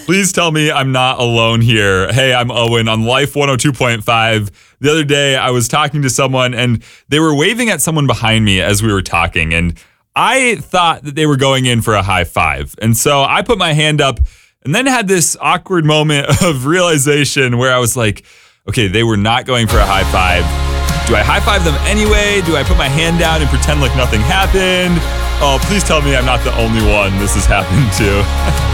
Please tell me I'm not alone here. Hey, I'm Owen on Life 102.5. The other day, I was talking to someone and they were waving at someone behind me as we were talking. And I thought that they were going in for a high five. And so I put my hand up and then had this awkward moment of realization where I was like, okay, they were not going for a high five. Do I high five them anyway? Do I put my hand down and pretend like nothing happened? Oh, please tell me I'm not the only one this has happened to.